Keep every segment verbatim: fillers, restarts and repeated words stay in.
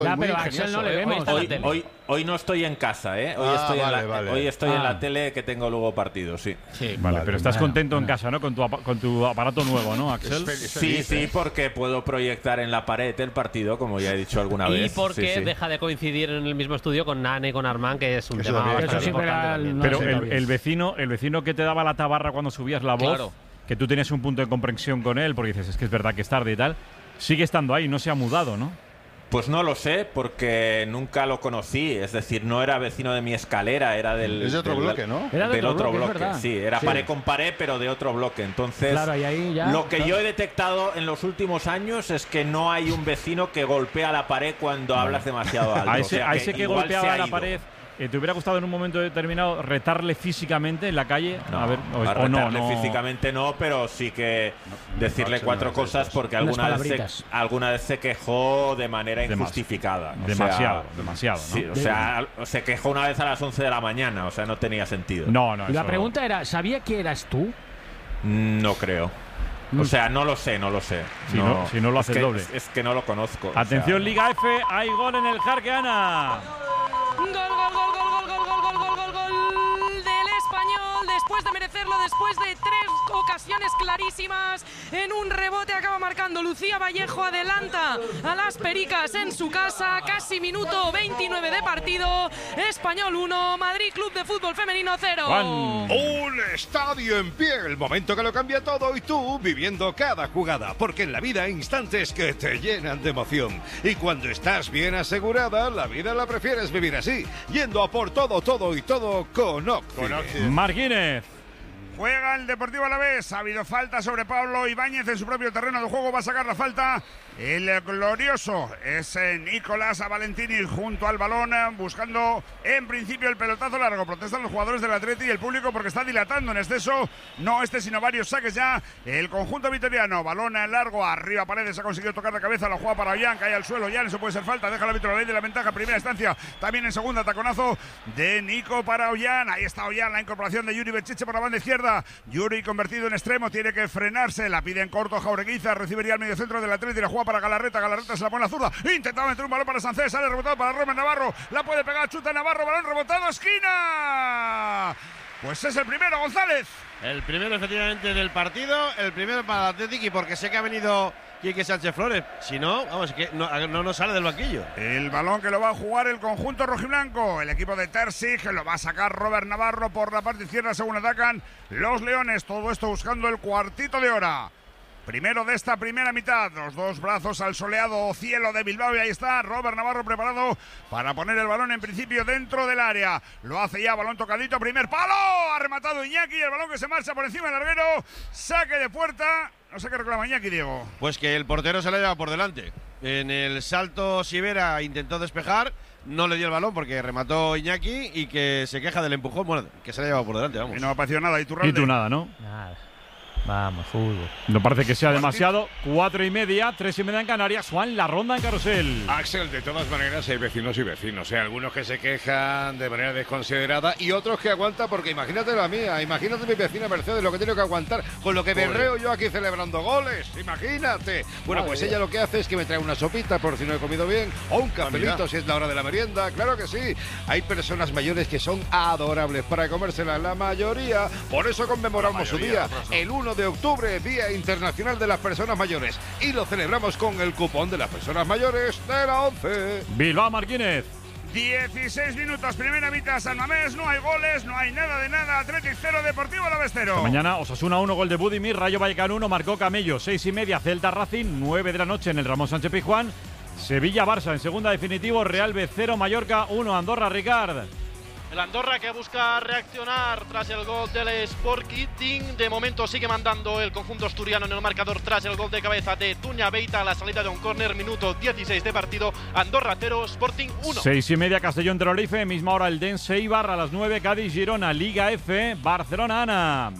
Ya, pero a Axel no le vemos. Hoy, hoy, hoy no estoy en casa, ¿eh? Hoy Ah, estoy, vale, en, la, vale. hoy estoy Ah. en la tele, que tengo luego partido, sí. Sí, Vale, Vale, pero estás bueno, contento bueno. en casa, ¿no? Con tu, apa- con tu aparato nuevo, ¿no, Axel? Es feliz, Sí, feliz, sí, ¿eh? porque puedo proyectar en la pared el partido, como ya he dicho alguna Y vez. porque Sí, sí. deja de coincidir en el mismo estudio con Nane y con Armand, que es un Eso tema también. bastante Eso siempre importante era el- también. no Pero sé, el, todavía. el vecino el vecino que te daba la tabarra cuando subías la voz, Claro. que tú tenías un punto de comprensión con él, porque dices, es que es verdad que es tarde y tal, sigue estando ahí, no se ha mudado, ¿no? Pues no lo sé, porque nunca lo conocí. Es decir, no era vecino de mi escalera, era del. Es de otro del- bloque, ¿no? Era de del otro otro bloque, es bloque, verdad. sí. Era Sí. pared con pared, pero de otro bloque. Entonces, Claro, y ahí ya. lo que claro. yo he detectado en los últimos años es que no hay un vecino que golpea la pared cuando hablas demasiado alto. A O ese, sea a ese que igual golpeaba se ha la ido. pared, eh, ¿te hubiera gustado en un momento determinado retarle físicamente en la calle? No, a ver, o, a o no, retarle no. físicamente no, pero sí que decirle Axel cuatro no hace cosas eso. porque Unas alguna vez, se, palabritas. alguna vez se quejó de manera Demas- injustificada. O Demasiado, sea, demasiado, ¿no? Sí, o sea, se quejó una vez a las once de la mañana, o sea, no tenía sentido. No, no, Y la eso- pregunta era, ¿sabía que eras tú? No creo. O sea, no lo sé, no lo sé. Si no- si no lo es hace que- doble. Es, es que no lo conozco. o Atención, sea, Liga F, hay gol en el Jarqueana. Gol, gol, gol, gol, gol, gol, gol, gol, gol, gol, gol del Español, después de merecerlo, después de tres ocasiones clarísimas, en un rebote acaba marcando Lucía Vallejo, adelanta a las Pericas en su casa, casi minuto veintinueve de partido, Español uno, Madrid Club de Fútbol Femenino cero. Juan. Un estadio en pie, el momento que lo cambia todo y tú viviendo cada jugada, porque en la vida hay instantes que te llenan de emoción y cuando estás bien asegurada, la vida la prefieres vivir así, yendo a por todo, todo y todo con Occi. Martínez. Juega el Deportivo Alavés. Ha habido falta sobre Pablo Ibáñez en su propio terreno de juego. Va a sacar la falta el glorioso. Es eh, Nicolás Valentini junto al balón, eh, buscando en principio el pelotazo largo. Protestan los jugadores del Atleti y el público porque está dilatando en exceso. No este, sino varios saques ya. El conjunto vitoriano. Balón eh, largo arriba. Paredes ha conseguido tocar de cabeza. La juega para Ollán. Cae al suelo. Ollán, eso puede ser falta. Deja el árbitro la ley de la ventaja. Primera instancia. También en segunda. Taconazo de Nico para Ollán. Ahí está Ollán. La incorporación de Yuri Bechiche por la banda izquierda. Yuri convertido en extremo, tiene que frenarse, la pide en corto Jaureguiza, recibiría al medio centro del Atleti, la juega para Galarreta, Galarreta se la pone a la zurda, intentaba meter un balón para Sánchez, sale rebotado para Rubén Navarro, la puede pegar, chuta Navarro, balón rebotado, esquina. Pues es el primero, González. El primero efectivamente del partido, el primero para el Athletic y porque sé que ha venido Quique Sánchez Flores, si no, vamos, que no, no nos sale del banquillo. El balón que lo va a jugar el conjunto rojiblanco, el equipo de Terzic, lo va a sacar Robert Navarro por la parte izquierda según atacan los Leones, todo esto buscando el cuartito de hora. Primero de esta primera mitad, los dos brazos al soleado cielo de Bilbao y ahí está Robert Navarro preparado para poner el balón en principio dentro del área. Lo hace ya, balón tocadito, primer palo, ha rematado Iñaki, el balón que se marcha por encima del larguero, saque de puerta. No sé qué reclama Iñaki, Diego. Pues que el portero se la lleva por delante. En el salto Sivera intentó despejar, no le dio el balón porque remató Iñaki y que se queja del empujón, bueno, que se la lleva por delante, vamos. Y no ha aparecido nada, Iturralde. Y tú nada, ¿no? Nada. Vamos, fútbol. No parece que sea demasiado. Cuatro y media, tres y media en Canarias. Juan, la ronda en Carrusel. Axel, de todas maneras hay vecinos y vecinos, ¿eh? Algunos que se quejan de manera desconsiderada y otros que aguantan porque imagínate la mía, imagínate mi vecina Mercedes lo que tiene que aguantar con lo que berreo yo aquí celebrando goles, imagínate. Bueno, pues ella lo que hace es que me trae una sopita por si no he comido bien o un cafelito si es la hora de la merienda, claro que sí. Hay personas mayores que son adorables para comérsela la mayoría, por eso conmemoramos su día, el uno de octubre, Día Internacional de las Personas Mayores, y lo celebramos con el cupón de las personas mayores de la once. Bilbao, Martínez. dieciséis minutos, primera mitad, San Mamés, no hay goles, no hay nada de nada, Athletic cero, Deportivo Alavés cero. Esta mañana Osasuna uno, gol de Budimir, Rayo Vallecano uno, marcó Camello, seis y media, Celta Racing, nueve de la noche en el Ramón Sánchez Pizjuán, Sevilla Barça en segunda definitivo, Real B cero, Mallorca uno, Andorra Ricard. El Andorra que busca reaccionar tras el gol del Sporting. De momento sigue mandando el conjunto asturiano en el marcador tras el gol de cabeza de Tuña Beita a la salida de un córner, minuto dieciséis de partido. Andorra cero, Sporting uno. Seis y media, Castellón Tenerife, misma hora el Dense Eibar, a las nueve Cádiz Girona, Liga F, Barcelona Ana.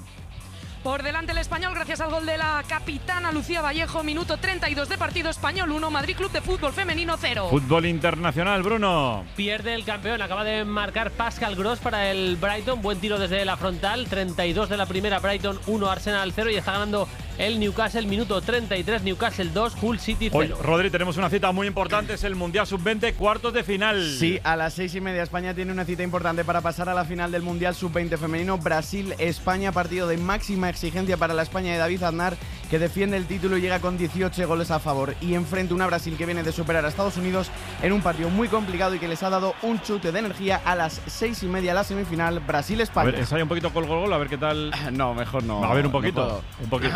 Por delante el Español gracias al gol de la capitana Lucía Vallejo, minuto treinta y dos de partido, Español uno, Madrid Club de Fútbol Femenino cero. Fútbol internacional, Bruno. Pierde el campeón, acaba de marcar Pascal Gross para el Brighton, buen tiro desde la frontal, treinta y dos de la primera, Brighton uno, Arsenal cero y está ganando el Newcastle. Minuto treinta y tres, Newcastle dos, Hull City cero. Hoy, Rodri, tenemos una cita muy importante, es el Mundial sub veinte, cuartos de final. Sí, a las seis y media España tiene una cita importante para pasar a la final del Mundial sub veinte femenino, Brasil-España, partido de máxima exigencia para la España de David Aznar, que defiende el título y llega con dieciocho goles a favor, y enfrenta una Brasil que viene de superar a Estados Unidos en un partido muy complicado y que les ha dado un chute de energía. A las seis y media la semifinal, Brasil-España. A ver, ensaya un poquito gol, gol, gol, a ver qué tal. No, mejor no. A ver, un poquito, no un poquito.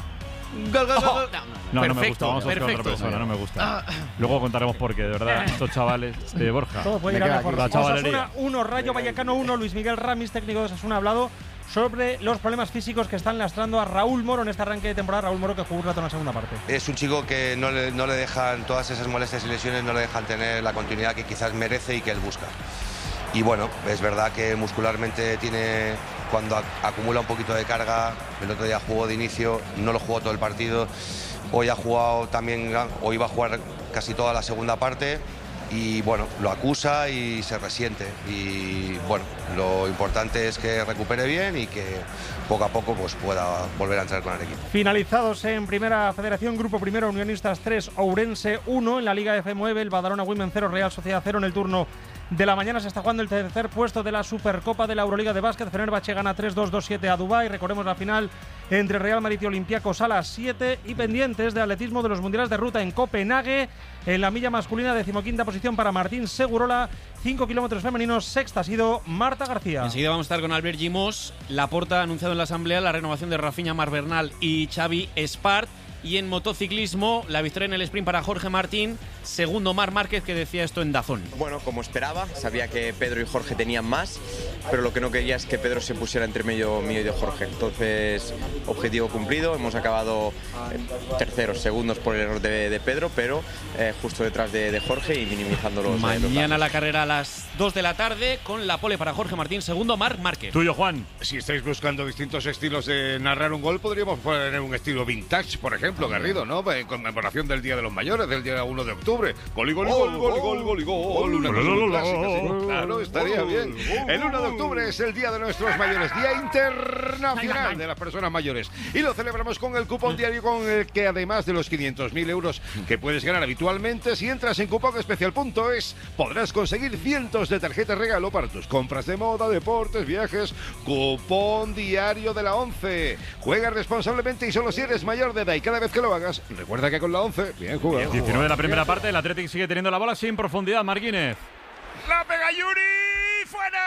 Gol, gol, gol, gol. No, Perfecto, no me gusta, vamos a buscar perfecto. otra persona, no me gusta. Luego contaremos por qué, de verdad, estos chavales de Borja. Todo puede ir Me a queda mejor. aquí la chavalería. Osasuna uno, Rayo Vallecano uno, Luis Miguel Ramis, técnico de Osasuna, ha hablado sobre los problemas físicos que están lastrando a Raúl Moro en este arranque de temporada. Raúl Moro, que jugó un rato en la segunda parte. Es un chico que no le, no le dejan, todas esas molestias y lesiones no le dejan tener la continuidad que quizás merece y que él busca. Y bueno, es verdad que muscularmente tiene, cuando ac acumula un poquito de carga, el otro día jugó de inicio, no lo jugó todo el partido, hoy ha jugado también, hoy va a jugar casi toda la segunda parte y bueno, lo acusa y se resiente. Y bueno, lo importante es que recupere bien y que poco a poco pues pueda volver a entrar con el equipo. Finalizados en Primera Federación, Grupo Primero, Unionistas tres, Ourense uno, en la Liga F nueve, el Badalona Women cero, Real Sociedad cero. En el turno de la mañana se está jugando el tercer puesto de la Supercopa de la Euroliga de Básquet. Fenerbahce gana tres dos, dos siete a Dubái. Recordemos la final entre Real Madrid y Olympiacos a las siete, y pendientes de atletismo de los mundiales de ruta en Copenhague. En la milla masculina, decimoquinta posición para Martín Segurola. cinco kilómetros femeninos, sexta ha sido Marta García. Enseguida vamos a estar con Albert Gimos. Laporta ha anunciado en la asamblea la renovación de Rafinha Marbernal y Xavi Espart. Y en motociclismo, la victoria en el sprint para Jorge Martín, segundo Marc Márquez, que decía esto en Dazón. Bueno, como esperaba, sabía que Pedro y Jorge tenían más, pero lo que no quería es que Pedro se pusiera entre medio mío y de Jorge. Entonces, objetivo cumplido, hemos acabado eh, terceros, segundos por el error de, de Pedro, pero eh, justo detrás de, de Jorge y minimizando los... Mañana los la carrera a las dos de la tarde, con la pole para Jorge Martín, segundo Marc Márquez. Tuyo, Juan. Si estáis buscando distintos estilos de narrar un gol, podríamos poner un estilo vintage, por ejemplo, Garrido, ¿no? En conmemoración del Día de los Mayores, del día uno de octubre. Gol y gol y gol, gol y gol, gol y gol. Una cosa muy clásica, sí. Claro, estaría bien. El uno de octubre es el Día de nuestros mayores, Día Internacional de las Personas Mayores. Y lo celebramos con el cupón diario, con el que además de los quinientos mil euros que puedes ganar habitualmente, si entras en cupón especial punto es, podrás conseguir cientos de tarjetas regalo para tus compras de moda, deportes, viajes. Cupón diario de la ONCE. Juega responsablemente y solo si eres mayor de edad, y cada vez que lo hagas, recuerda que con la ONCE, bien jugado. diecinueve de la primera parte, el Athletic sigue teniendo la bola sin profundidad, Marquínez. La pega Yuri,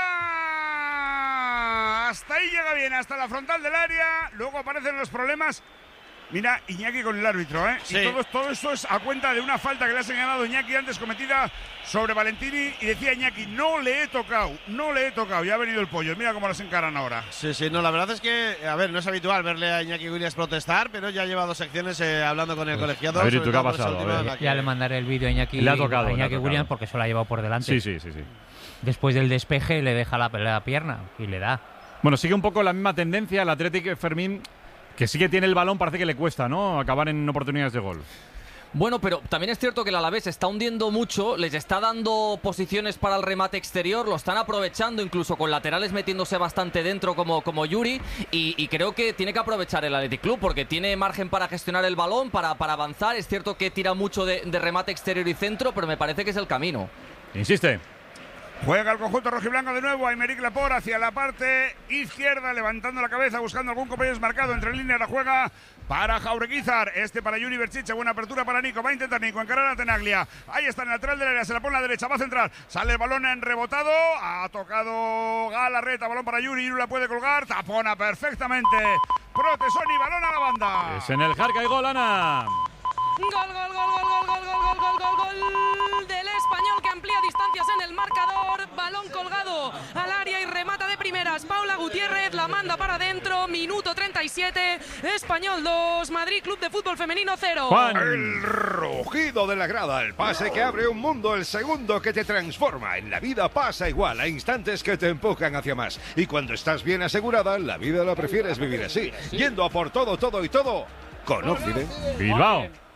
fuera. Hasta ahí llega bien, hasta la frontal del área. Luego aparecen los problemas. Mira, Iñaki con el árbitro, ¿eh? Sí. Y todo, todo esto es a cuenta de una falta que le ha señalado Iñaki antes cometida sobre Valentini. Y decía Iñaki, no le he tocado, no le he tocado. Ya ha venido el pollo, mira cómo las encaran ahora. Sí, sí, no, la verdad es que, a ver, no es habitual verle a Iñaki Williams protestar, pero ya lleva dos secciones eh, hablando con el colegiado. A ver, ¿y tú sobre qué ha todo por esa pasado? última A ver. en la que- Ya le mandaré el vídeo a Iñaki, Le ha tocado, a le ha Iñaki tocado. Williams porque se lo ha llevado por delante. Sí, sí, sí, sí. Después del despeje le deja la, la pierna y le da. Bueno, sigue un poco la misma tendencia el Athletic, Fermín, que sí que tiene el balón, parece que le cuesta, ¿no? Acabar en oportunidades de gol. Bueno, pero también es cierto que el Alavés está hundiendo mucho, les está dando posiciones para el remate exterior, lo están aprovechando incluso con laterales metiéndose bastante dentro como, como Yuri, y, y creo que tiene que aprovechar el Athletic Club porque tiene margen para gestionar el balón, para, para avanzar. Es cierto que tira mucho de, de remate exterior y centro, pero me parece que es el camino. Insiste. Juega el conjunto rojiblanco de nuevo. Aymeric Laporte hacia la parte izquierda, levantando la cabeza, buscando algún compañero desmarcado. Entre líneas la juega para Jaureguizar. Este para Juni Berchiche. Buena apertura para Nico. Va a intentar Nico encarar a Tenaglia. Ahí está en el lateral del área. Se la pone a la derecha. Va a centrar. Sale el balón en rebotado. Ha tocado Galarreta. Balón para Yuri. Yuri la puede colgar. Tapona perfectamente Protesoni. Balón a la banda. Es en el Jarca y gol, Ana. Gol, gol, gol, gol, gol, gol, gol, gol, gol, gol del Español, que amplía distancias en el marcador. Balón colgado al área y remata de primeras. Paula Gutiérrez la manda para adentro. Minuto treinta y siete. Español dos, Madrid Club de Fútbol Femenino cero. El rugido de la grada, el pase que abre un mundo, el segundo que te transforma. En la vida pasa igual, hay instantes que te empujan hacia más. Y cuando estás bien asegurada, la vida la prefieres vivir así, yendo a por todo, todo y todo con Occident. Bilbao.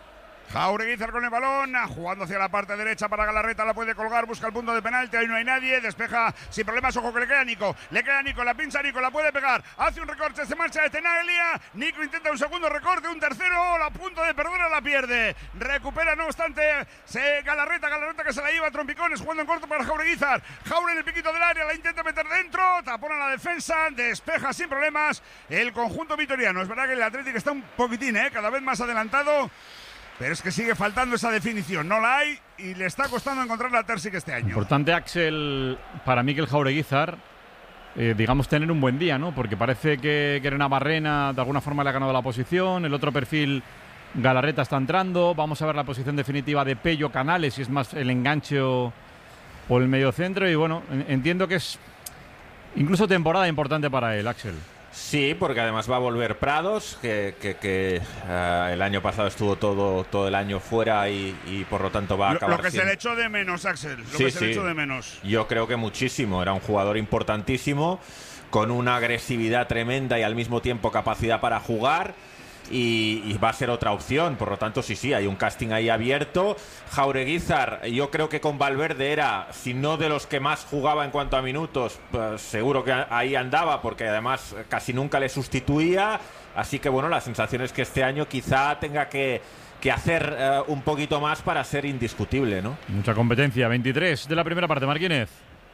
Jaureguizar con el balón, jugando hacia la parte derecha para Galarreta, la puede colgar, busca el punto de penalti, ahí no hay nadie, despeja sin problemas, ojo que le queda a Nico, le queda a Nico, la pincha Nico, la puede pegar, hace un recorte, se marcha de Tenaglia, Nico intenta un segundo recorte, un tercero, a punto de perder, la pierde, recupera no obstante, se Galarreta, Galarreta que se la lleva a trompicones, jugando en corto para Jaureguizar, Jaure en el piquito del área, la intenta meter dentro, tapona la defensa, despeja sin problemas el conjunto vitoriano, es verdad que el Atlético está un poquitín, eh, cada vez más adelantado. Pero es que sigue faltando esa definición, no la hay y le está costando encontrar la Terzic este año. Importante, Axel, para Mikel Jaureguizar, eh, digamos, tener un buen día, ¿no? Porque parece que, que Navarrena de alguna forma le ha ganado la posición, el otro perfil, Galarreta, está entrando, vamos a ver la posición definitiva de Pello Canales, si es más el enganche o, o el mediocentro, y bueno, entiendo que es incluso temporada importante para él, Axel. Sí, porque además va a volver Prados, que, que, que uh, el año pasado estuvo todo, todo el año fuera y, y por lo tanto va a acabar Lo, lo que siendo... se le echó de menos, Axel, lo sí, que se sí. le echó de menos. Yo creo que muchísimo, era un jugador importantísimo, con una agresividad tremenda y al mismo tiempo capacidad para jugar. Y, y va a ser otra opción, por lo tanto sí, sí, hay un casting ahí abierto. Jaureguizar, yo creo que con Valverde era, si no de los que más jugaba en cuanto a minutos, pues seguro que ahí andaba, porque además casi nunca le sustituía, así que bueno, la sensación es que este año quizá tenga que, que hacer uh, un poquito más para ser indiscutible, ¿no? Mucha competencia, veintitrés de la primera parte, Marquínez.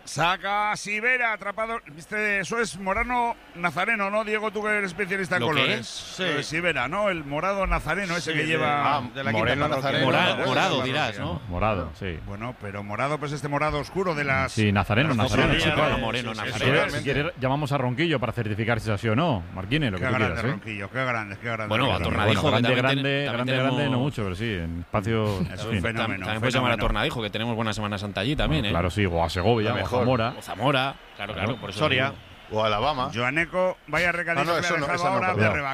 Saca Sivera, atrapado. Viste, eso es Morano Nazareno, ¿no? Diego, tú que eres especialista en ¿Lo colores. qué? Sí. Lo de Sivera, ¿no? El morado nazareno ese Sí, que de- lleva. ah, de la quinta Moreno parroquia. Mora- ¿no? morado, De la dirás, parroquia. ¿no? Morado, sí. Bueno, pero morado, pues este morado oscuro de las. Sí, Nazareno, de las Nazareno. cofradías, Sí, claro. ¿no? Moreno, Sí, sí, Si Nazareno. quieres, si quieres, llamamos a Ronquillo para certificar si es así o no. Marquínez, lo que Qué tú grande, quieras, ¿eh? Ronquillo, qué grande, qué grande. Bueno, qué a grande. Tornadijo, Bueno, que grande, también grande, ten- también grande, tenemos- grande, no mucho, pero sí, en espacio. Es en un fin. fenómeno. También puedes llamar a fenómeno. Tornadijo, que tenemos buena Semana Santa allí también, ¿eh? Claro, sí, o a Segovia, o a Zamora. O Zamora, claro, claro, por eso Soria. digo. O Alabama. Joaneco, vaya recadito Ah, no, que eso le ha no, dejado esa no, ahora perdón. Berrebac.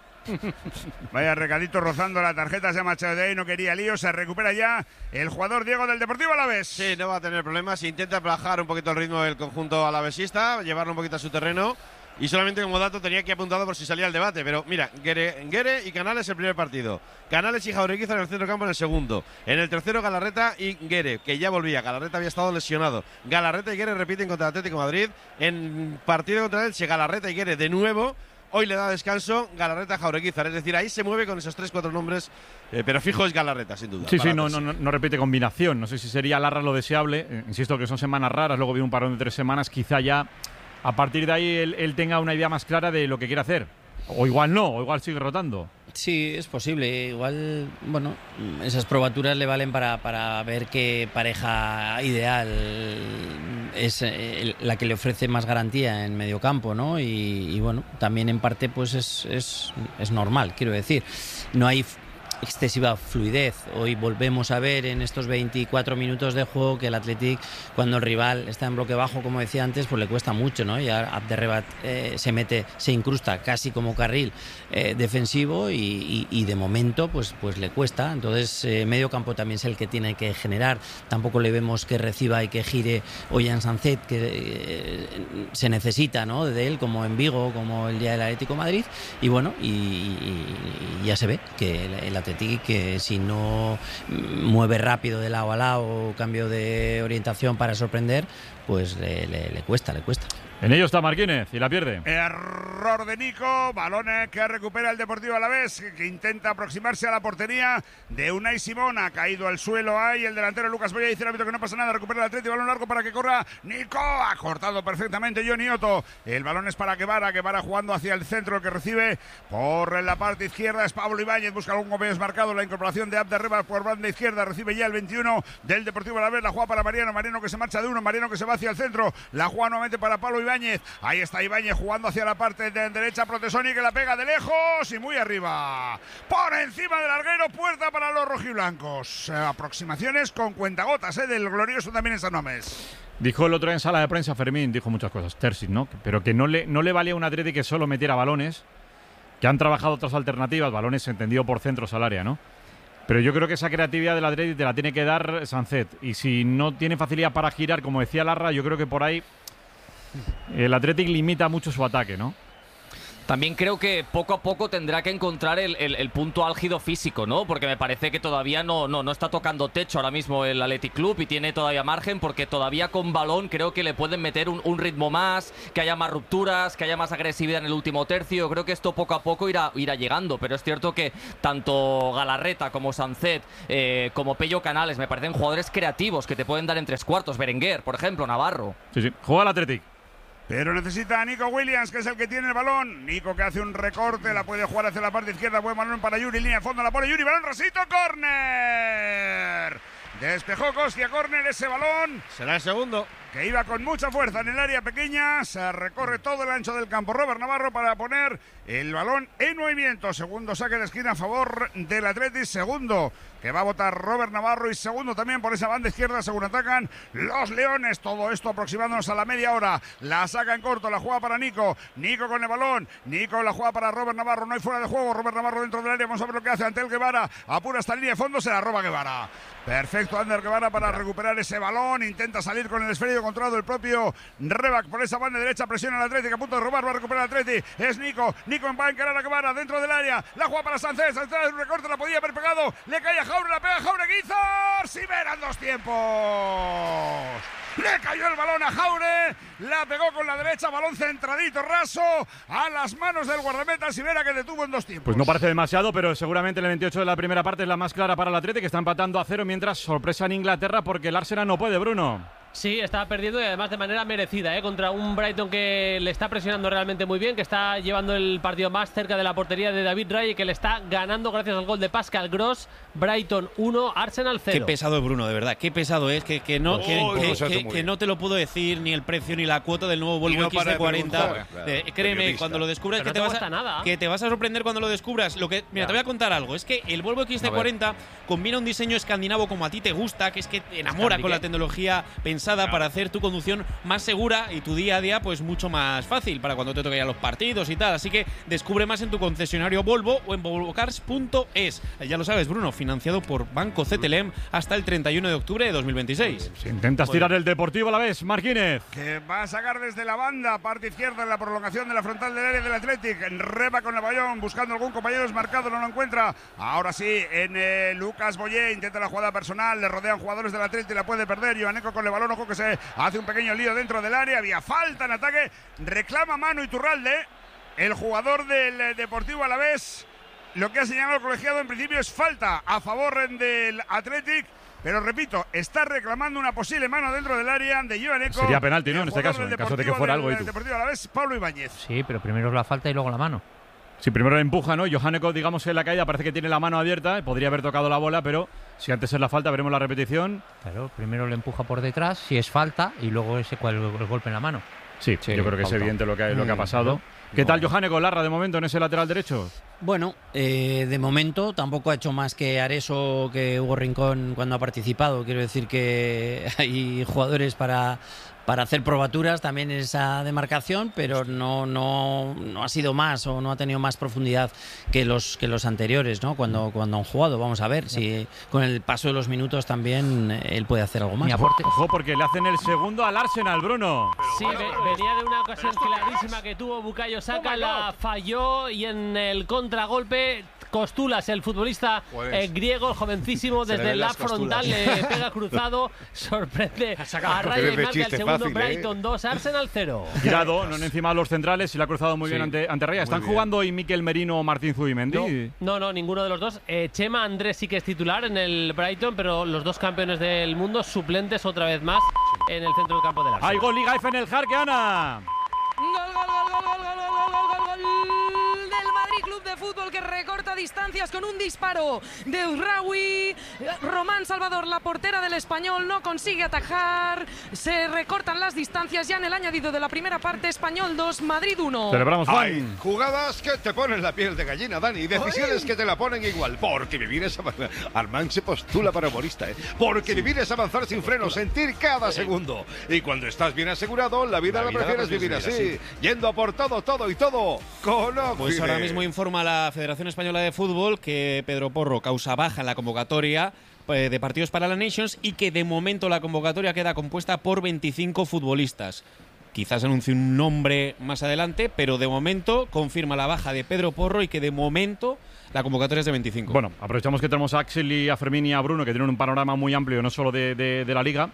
Vaya recadito rozando la tarjeta, se ha marchado de ahí, no quería lío, se recupera ya el jugador Diego del Deportivo Alavés. Sí, no va a tener problemas. Intenta bajar un poquito el ritmo del conjunto alavesista, llevarlo un poquito a su terreno. Y solamente como dato tenía que apuntado por si salía el debate. Pero mira, Guere, Guere y Canales el primer partido. Canales y Jaureguizar en el centro campo en el segundo. En el tercero Galarreta y Guere, que ya volvía. Galarreta había estado lesionado. Galarreta y Guere repiten contra el Atlético de Madrid. En partido contra él, si Galarreta y Guere de nuevo. Hoy le da descanso Galarreta Jaureguizar. Es decir, ahí se mueve con esos tres, cuatro nombres. Eh, pero fijo es Galarreta, sin duda. Sí, para sí, no, Terzi. no, no, no repite combinación. No sé si sería Larra lo deseable. Eh, insisto que son semanas raras, luego viene un parón de tres semanas. Quizá ya a partir de ahí él, él tenga una idea más clara de lo que quiere hacer. O igual no, o igual sigue rotando. Sí, es posible. Igual, bueno, esas probaturas le valen para, para ver qué pareja ideal es eh, la que le ofrece más garantía en medio campo, ¿no? Y, y bueno, también en parte pues es, es, es normal, quiero decir. No hay excesiva fluidez. Hoy volvemos a ver en estos veinticuatro minutos de juego que el Athletic, cuando el rival está en bloque bajo, como decía antes, pues le cuesta mucho, ¿no? Y ahora Abderrebat eh, se mete, se incrusta casi como carril eh, defensivo y, y, y de momento pues, pues le cuesta. Entonces eh, medio campo también es el que tiene que generar. Tampoco le vemos que reciba y que gire Ollán Sanzet, que eh, se necesita, ¿no? De él, como en Vigo, como el día del Atlético de Madrid. Y bueno, y, y, y ya se ve que el, el Athletic, que si no mueve rápido de lado a lado, cambio de orientación para sorprender, pues le, le, le cuesta, le cuesta. En ello está Marquínez y la pierde. Error de Nico, balón que recupera el Deportivo Alavés, que intenta aproximarse a la portería de Unai Simón, ha caído al suelo ahí el delantero Lucas Boya, dice el árbitro que no pasa nada, recupera el Atlético, balón largo para que corra Nico, ha cortado perfectamente Johnny Otto, el balón es para Guevara, Guevara jugando hacia el centro, el que recibe por la parte izquierda es Pablo Ibáñez, busca algún compañero marcado, la incorporación de Abderreba por banda izquierda, recibe ya el veintiuno del Deportivo Alavés, la juega para Mariano, Mariano que se marcha de uno, Mariano que se va hacia el centro, la juega nuevamente para Pablo Ibáñez. Ahí está Ibáñez jugando hacia la parte de derecha, Protesoni que la pega de lejos y muy arriba. Por encima del larguero, puerta para los rojiblancos. Eh, aproximaciones con cuentagotas eh, del glorioso también en San Mamés. Dijo el otro día en sala de prensa, Fermín, dijo muchas cosas, Terzic, ¿no? Pero que no le, no le valía a un Atleti que solo metiera balones, que han trabajado otras alternativas, balones entendido por centros al área, ¿no? Pero yo creo que esa creatividad del Atleti te la tiene que dar Sanzet. Y si no tiene facilidad para girar, como decía Larra, yo creo que por ahí el Athletic limita mucho su ataque, ¿no? También creo que poco a poco tendrá que encontrar el, el, el punto álgido físico, ¿no? Porque me parece que todavía no, no, no está tocando techo ahora mismo el Athletic Club y tiene todavía margen, porque todavía con balón creo que le pueden meter un, un ritmo más, que haya más rupturas, que haya más agresividad en el último tercio. Creo que esto poco a poco irá, irá llegando, pero es cierto que tanto Galarreta como Sancet, eh, como Pello Canales, me parecen jugadores creativos que te pueden dar en tres cuartos. Berenguer, por ejemplo, Navarro. Sí, sí. Juega el Athletic. Pero necesita a Nico Williams, que es el que tiene el balón. Nico que hace un recorte, la puede jugar hacia la parte izquierda. Buen balón para Yuri, línea de fondo, la pone Yuri, balón rasito, córner. Despejó Kostia, córner, ese balón. Será el segundo. Que iba con mucha fuerza en el área pequeña, se recorre todo el ancho del campo Robert Navarro para poner el balón en movimiento. Segundo saque de esquina a favor del Athletic, segundo que va a votar Robert Navarro y segundo también por esa banda izquierda según atacan los Leones. Todo esto aproximándonos a la media hora. La saca en corto, la juega para Nico. Nico con el balón, Nico la juega para Robert Navarro, no hay fuera de juego. Robert Navarro dentro del área, vamos a ver lo que hace ante el Guevara. Apura esta línea de fondo, se la roba Guevara. Perfecto, Ander Guevara para recuperar ese balón, intenta salir con el esférico controlado el propio Rebac por esa banda derecha, presiona al Atlético, a punto de robar, va a recuperar el Atlético, es Nico, Nico va a encarar a Guevara dentro del área, la juega para Sánchez, Sánchez un recorte, la podía haber pegado, le cae a Jaure, la pega a Jaure, Guizar, si verán dos tiempos. Le cayó el balón a Jaure, la pegó con la derecha, balón centradito, raso, a las manos del guardameta Sivera, que detuvo en dos tiempos. Pues no parece demasiado, pero seguramente el veintiocho de la primera parte es la más clara para el Atlético, que está empatando a cero, mientras sorpresa en Inglaterra porque el Arsenal no puede, Bruno. Sí, está perdiendo y además de manera merecida, ¿eh? Contra un Brighton que le está presionando realmente muy bien, que está llevando el partido más cerca de la portería de David Raya y que le está ganando gracias al gol de Pascal Gross. Brighton uno, Arsenal cero. Qué pesado es Bruno, de verdad, qué pesado es, que, que, no, oh, que, que, que, que no te lo puedo decir ni el precio ni la cuota del nuevo Volvo no X C cuarenta. Eh, créeme, cuando lo descubras que, no te vas a, nada. que te vas a sorprender cuando lo descubras. Lo que, mira, ya. te voy a contar algo, es que el Volvo X C cuarenta combina un diseño escandinavo como a ti te gusta, que es que te enamora con la tecnología pensada claro. para hacer tu conducción más segura y tu día a día pues mucho más fácil para cuando te toque ir a los partidos y tal. Así que descubre más en tu concesionario Volvo o en volvo cars punto es. Ya lo sabes, Bruno, financiado por Banco C T L M hasta el treinta y uno de octubre de dos mil veintiséis. Si intentas tirar el Deportivo a la vez, Marquínez. Que va a sacar desde la banda, parte izquierda en la prolongación de la frontal del área del Athletic. Reba con el balón, buscando algún compañero desmarcado, no lo encuentra. Ahora sí, en eh, Lucas Boyé, intenta la jugada personal, le rodean jugadores del Athletic y la puede perder. Ioaneco con el balón, ojo que se hace un pequeño lío dentro del área, había falta en ataque, reclama mano Iturralde, el jugador del eh, Deportivo Alavés. Lo que ha señalado el colegiado en principio es falta a favor del Athletic, pero repito, está reclamando una posible mano dentro del área de Ioaneco. Sería penalti, ¿no? En este caso, en caso de que fuera algo. El Deportivo Alavés, Pablo Ibáñez. Sí, pero primero es la falta y luego la mano. Sí, primero la empuja, ¿no? Ioaneco, digamos, en la caída parece que tiene la mano abierta, podría haber tocado la bola, pero si antes es la falta, veremos la repetición. Claro, primero le empuja por detrás, si es falta, y luego ese el, el golpe en la mano. Sí, sí, yo creo que falta. Es evidente lo que, lo que ha pasado. Mm, ¿Qué tal Ioaneco, Larra, de momento en ese lateral derecho? Bueno, eh, de momento tampoco ha hecho más que Areso, que Hugo Rincón cuando ha participado. Quiero decir que hay jugadores para, para hacer probaturas también en esa demarcación, pero no, no, no ha sido más o no ha tenido más profundidad que los, que los anteriores, ¿no? Cuando, cuando han jugado. Vamos a ver si con el paso de los minutos también él puede hacer algo más. Ojo, porque le hacen el segundo al Arsenal, Bruno. Sí, venía de una ocasión clarísima que tuvo Bukayo Saka, la falló y en el contragolpe Costulas, el futbolista pues, eh, griego, jovencísimo, desde la frontal le pega cruzado, sorprende a Raya y marca el segundo. Fácil, Brighton dos, ¿eh? Arsenal cero. Girado, no encima de los centrales, y le ha cruzado muy sí. bien ante, ante Raya. ¿Están jugando hoy Mikel Merino o Martín Zubimendi? No, no, no, ninguno de los dos. Eh, Chema Andrés sí que es titular en el Brighton, pero los dos campeones del mundo suplentes otra vez más en el centro del campo del Arsenal. ¡Hay gol Liga F en el Jarque, Ana! ¡Gol, gol, gol, gol, gol, gol, gol, gol, gol, gol del Madrid Club de Fútbol, que recorta distancias con un disparo de Uzraoui! Román Salvador, la portera del Español, no consigue atajar. Se recortan las distancias ya en el añadido de la primera parte. Español dos, Madrid uno. Celebramos, Juan. Hay jugadas que te ponen la piel de gallina, Dani, y decisiones ¡ay! Que te la ponen igual. Porque vivir es avanzar. Armand se postula para humorista, ¿eh? Porque vivir es avanzar sin freno, sentir cada segundo. Y cuando estás bien asegurado, la vida la, la vida prefieres vivir así. así. Yendo a por todo, todo y todo con Oxide. Pues ahora mismo informa la Federación Española de Fútbol que Pedro Porro causa baja en la convocatoria de partidos para la Nations y que de momento la convocatoria queda compuesta por veinticinco futbolistas. Quizás anuncie un nombre más adelante, pero de momento confirma la baja de Pedro Porro y que de momento la convocatoria es de veinticinco. Bueno, aprovechamos que tenemos a Axel y a Fermín y a Bruno, que tienen un panorama muy amplio, no solo de, de, de la Liga.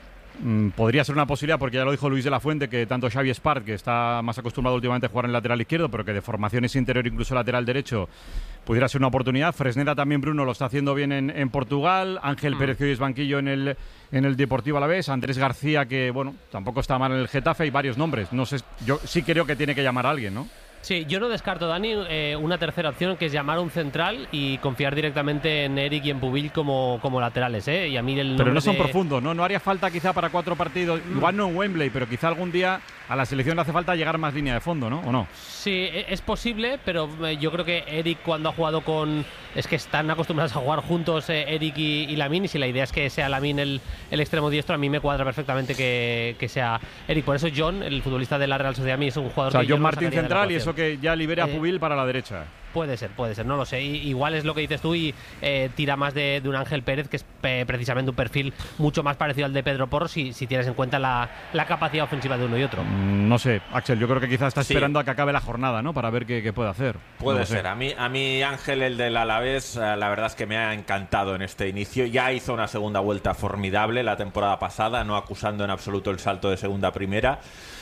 Mm, podría ser una posibilidad, porque ya lo dijo Luis de la Fuente, que tanto Xavi Espart, que está más acostumbrado últimamente a jugar en el lateral izquierdo, pero que de formación es interior, incluso lateral derecho, pudiera ser una oportunidad. Fresneda también, Bruno, lo está haciendo bien en, en Portugal. Ángel mm. Pérez, que hoy es banquillo en el, en el Deportivo Alavés. Andrés García, que bueno, tampoco está mal en el Getafe. Hay varios nombres. No sé, yo sí creo que tiene que llamar a alguien, ¿no? Sí, yo no descarto, Dani, eh, una tercera opción, que es llamar a un central y confiar directamente en Eric y en Pubil como, como laterales, ¿eh? Y a mí el pero no son de... profundos, ¿no? No haría falta quizá para cuatro partidos, mm. igual no en Wembley, pero quizá algún día a la selección le hace falta llegar más línea de fondo, ¿no? ¿O no? Sí, es posible, pero yo creo que Eric, cuando ha jugado con... Es que están acostumbrados a jugar juntos eh, Eric y, y Lamine, y si la idea es que sea Lamine el, el extremo diestro, a mí me cuadra perfectamente que, que sea Eric. Por eso John, el futbolista de la Real Sociedad, a mí es un jugador o sea, que John yo Martín no central y eso que ya libere a Pubil eh, para la derecha. Puede ser, puede ser, no lo sé. I, igual es lo que dices tú y eh, tira más de, de un Ángel Pérez, que es eh, precisamente un perfil mucho más parecido al de Pedro Porro, si, si tienes en cuenta la, la capacidad ofensiva de uno y otro. Mm, no sé, Axel, yo creo que quizás está sí. esperando a que acabe la jornada, ¿no? Para ver qué, qué puede hacer. Puede no ser. Sé. A mí, a mí Ángel, el del Alavés, la verdad es que me ha encantado en este inicio. Ya hizo una segunda vuelta formidable la temporada pasada, no acusando en absoluto el salto de segunda a primera.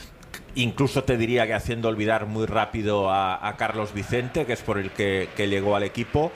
Incluso te diría que haciendo olvidar muy rápido a, a Carlos Vicente, que es por el que, que llegó al equipo.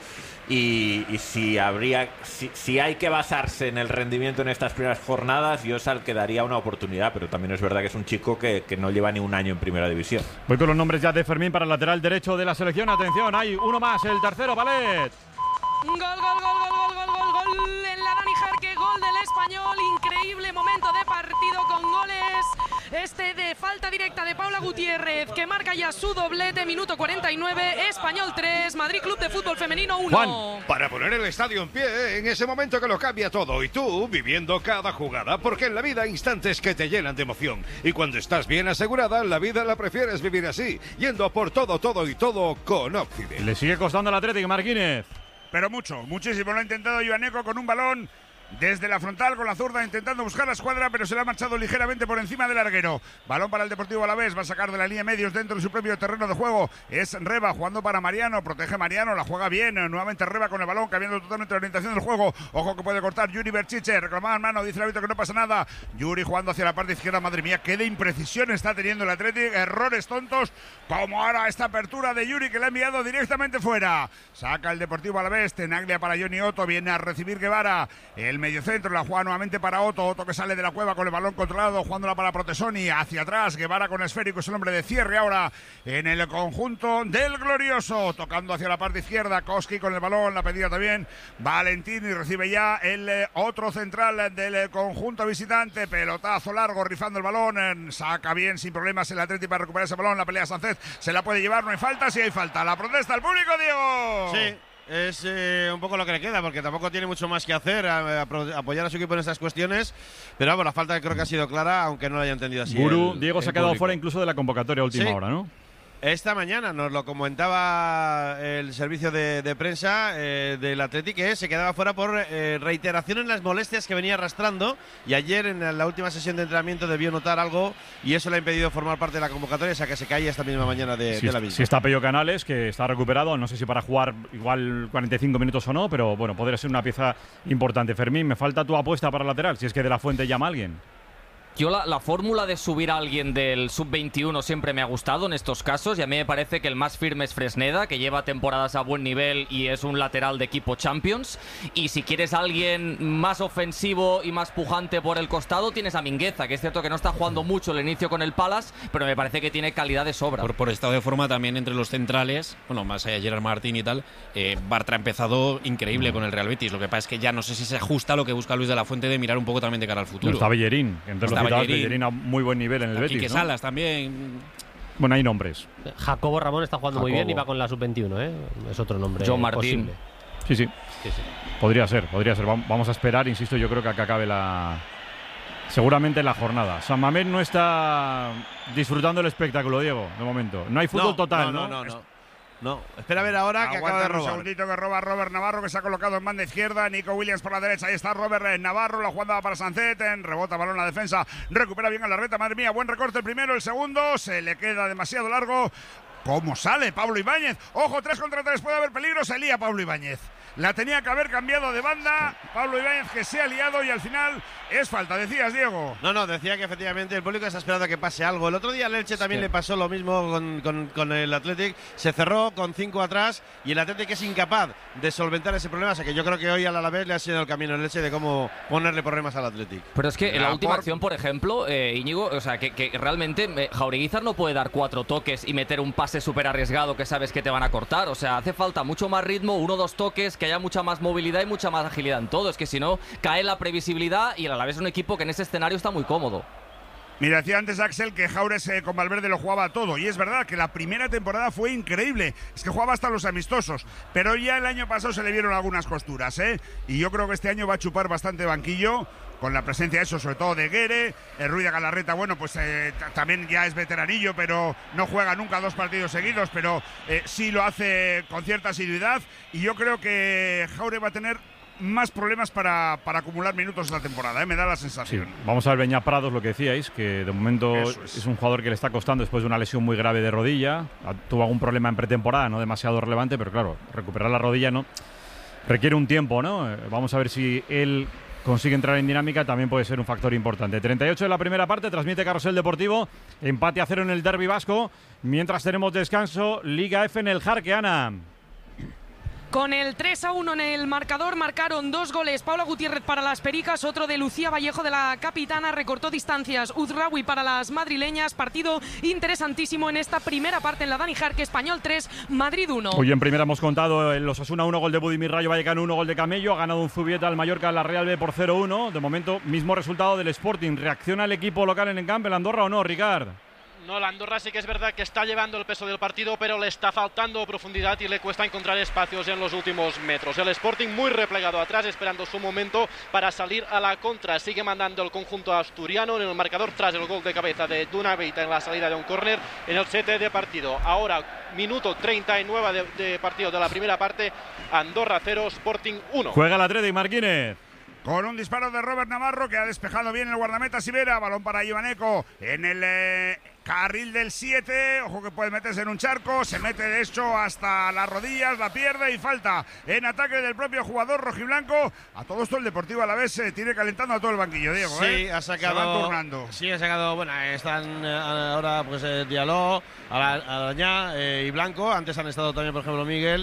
Y, y si habría si, si hay que basarse en el rendimiento en estas primeras jornadas, yo es al que daría una oportunidad, pero también es verdad que es un chico que, que no lleva ni un año en primera división. Voy con los nombres ya de Fermín para el lateral derecho de la selección. Atención, hay uno más, el tercero, Palet. Gol, gol, gol, gol, gol, gol, gol, gol en la Dani Jarque, gol del Español, increíble momento de partido con goles. Este de falta directa de Paula Gutiérrez, que marca ya su doblete, minuto cuarenta y nueve, Español tres, Madrid Club de Fútbol Femenino uno. Juan, para poner el estadio en pie, en ese momento que lo cambia todo, y tú viviendo cada jugada, porque en la vida hay instantes que te llenan de emoción, y cuando estás bien asegurada, la vida la prefieres vivir así, yendo por todo, todo y todo con Occident. Le sigue costando al Atlético, Marquínez. Pero mucho, muchísimo. Lo ha intentado Ioaneco con un balón desde la frontal con la zurda, intentando buscar la escuadra, pero se le ha marchado ligeramente por encima del larguero. Balón para el Deportivo Alavés, va a sacar de la línea medios dentro de su propio terreno de juego. Es Reba jugando para Mariano, protege Mariano, la juega bien. Nuevamente Reba con el balón, cambiando totalmente la orientación del juego. Ojo que puede cortar Yuri Berchiche, reclamaba en mano, dice el árbitro que no pasa nada. Yuri jugando hacia la parte izquierda, madre mía, qué de imprecisión está teniendo el Atlético. Errores tontos, como ahora esta apertura de Yuri que le ha enviado directamente fuera. Saca el Deportivo Alavés, Tenaglia para Johnny Otto, viene a recibir Guevara. El mediocentro la juega nuevamente para Otto, Otto que sale de la cueva con el balón controlado, jugándola para Protesoni, hacia atrás, Guevara con esférico, es el hombre de cierre ahora en el conjunto del Glorioso, tocando hacia la parte izquierda, Koski con el balón, la pedida también Valentín, y recibe ya el eh, otro central del eh, conjunto visitante, pelotazo largo, rifando el balón, eh, saca bien sin problemas el Atlético para recuperar ese balón, la pelea Sánchez, se la puede llevar, no hay falta, sí hay falta, la protesta al público, Diego. Sí. Es eh, un poco lo que le queda, porque tampoco tiene mucho más que hacer, a, a, a apoyar a su equipo en estas cuestiones. Pero vamos, la falta creo que ha sido clara, aunque no la haya entendido así. Guru, el, Diego el se ha quedado público. fuera incluso de la convocatoria a última ¿Sí? hora, ¿no? Esta mañana nos lo comentaba el servicio de, de prensa eh, del Athletic, que se quedaba fuera por eh, reiteración en las molestias que venía arrastrando, y ayer en la última sesión de entrenamiento debió notar algo y eso le ha impedido formar parte de la convocatoria, o sea que se cae esta misma mañana de, si, de la misma. Si está Pello Canales, que está recuperado, no sé si para jugar igual cuarenta y cinco minutos o no, pero bueno, podría ser una pieza importante. Fermín, me falta tu apuesta para lateral, si es que de la Fuente llama a alguien. Yo la, la fórmula de subir a alguien del sub veintiuno siempre me ha gustado en estos casos, y a mí me parece que el más firme es Fresneda, que lleva temporadas a buen nivel y es un lateral de equipo Champions. Y si quieres a alguien más ofensivo y más pujante por el costado, tienes a Mingueza, que es cierto que no está jugando mucho el inicio con el Palace, pero me parece que tiene calidad de sobra. Por, por estado de forma también entre los centrales, bueno, más allá de Gerard Martín y tal, eh, Bartra ha empezado increíble con el Real Betis. Lo que pasa es que ya no sé si se ajusta a lo que busca Luis de la Fuente de mirar un poco también de cara al futuro. No está Bellerín, que entre Está los citados, Bellerín. Bellerín a muy buen nivel en el Quique Betis, ¿no? Salas también. Bueno, hay nombres. Jacobo Ramón está jugando Jacobo. muy bien y va con la sub veintiuno, ¿eh? Es otro nombre. John Martín. Posible. Sí, sí, Sí, sí. podría ser, podría ser. Vam- Vamos a esperar, insisto, yo creo que acá acabe la... Seguramente la jornada. San Mamés no está disfrutando el espectáculo, Diego, de momento. No hay fútbol No, total, no, ¿no? no, no, no. No, espera a ver ahora que acaba de un robar. segundito que roba Robert Navarro, que se ha colocado en banda izquierda. Nico Williams por la derecha. Ahí está Robert Navarro. La jugada para Sancet. Rebota balón a la defensa. Recupera bien a la reta. Madre mía, buen recorte el primero. El segundo se le queda demasiado largo. ¿Cómo sale Pablo Ibáñez? Ojo, tres contra tres. Puede haber peligro. Se lía Pablo Ibáñez. La tenía que haber cambiado de banda. Pablo Ibáñez, que se ha liado, y al final es falta. Decías, Diego. No, no, decía que efectivamente el público está esperando a que pase algo. El otro día al Elche también Sí. le pasó lo mismo con, con, con el Athletic. Se cerró con cinco atrás y el Athletic es incapaz de solventar ese problema. O sea que yo creo que hoy al Alavés le ha sido el camino el Elche de cómo ponerle problemas al Athletic. Pero es que en la La última por- acción, por ejemplo, eh, Íñigo, o sea, que, que realmente eh, Jaureguizar no puede dar cuatro toques y meter un pase súper arriesgado que sabes que te van a cortar. O sea, hace falta mucho más ritmo, uno o dos toques, que haya mucha más movilidad y mucha más agilidad en todo. Es que si no, cae la previsibilidad y el Alavés es un equipo que en ese escenario está muy cómodo. Mira, decía antes Axel que Jaures eh, con Valverde lo jugaba todo, y es verdad que la primera temporada fue increíble, es que jugaba hasta los amistosos, pero ya el año pasado se le vieron algunas costuras, ¿eh? Y yo creo que este año va a chupar bastante banquillo, con la presencia, eso, sobre todo de Guere. El Ruiz de Galarreta, bueno, pues eh, t- también ya es veteranillo, pero no juega nunca dos partidos seguidos, pero eh, sí lo hace con cierta asiduidad, y yo creo que Jaure va a tener más problemas para, para acumular minutos en la temporada, ¿eh? Me da la Sí, sensación. vamos a ver Beñat Prados, lo que decíais, que de momento Eso es. es. un jugador que le está costando después de una lesión muy grave de rodilla. Ah, Tuvo algún problema en pretemporada, no demasiado relevante, pero claro, recuperar la rodilla no requiere un tiempo, ¿no? Eh, Vamos a ver si él consigue entrar en dinámica, también puede ser un factor importante. treinta y ocho de la primera parte, transmite Carrusel Deportivo, empate a cero en el derbi vasco, mientras tenemos descanso, Liga F en el Jarque, Ana. Con el tres a uno en el marcador marcaron dos goles. Paula Gutiérrez para las Pericas, otro de Lucía Vallejo de la Capitana. Recortó distancias Uzraoui para las madrileñas. Partido interesantísimo en esta primera parte en la Dani Jarque. Español tres, Madrid uno. Hoy en primera hemos contado el Osasuna uno, gol de Budimir Rayo Vallecano uno, gol de Camello. Ha ganado un Zubieta al Mallorca, la Real B por cero uno. De momento, mismo resultado del Sporting. ¿Reacciona el equipo local en el campo, el Andorra o no, Ricard? No, la Andorra sí que es verdad que está llevando el peso del partido, pero le está faltando profundidad y le cuesta encontrar espacios en los últimos metros. El Sporting muy replegado atrás, esperando su momento para salir a la contra. Sigue mandando el conjunto asturiano en el marcador tras el gol de cabeza de Duna Beita en la salida de un córner en el siete de partido. Ahora, minuto treinta y nueve de, de partido de la primera parte. Andorra cero, Sporting uno. Juega el Atlético Marquínez. Con un disparo de Robert Navarro, que ha despejado bien el guardameta Sivera. Balón para Ivaneco en el eh, carril del siete. Ojo que puede meterse en un charco. Se mete de hecho hasta las rodillas, la pierde y falta en ataque del propio jugador rojiblanco. A todo esto el Deportivo Alavés se tiene calentando a todo el banquillo, Diego. Sí, ¿eh? ha sacado. Se van turnando. Sí, ha sacado. Bueno, están eh, ahora pues eh, Diallo, Arañá eh, y Blanco. Antes han estado también, por ejemplo, Miguel